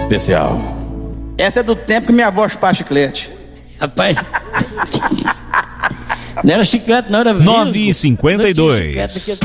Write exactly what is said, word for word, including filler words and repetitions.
especial. Essa é do tempo que minha avó chupava chiclete. Rapaz. Não era chiclete, não era visgo. nove e cinquenta e dois. Não tinha chiclete,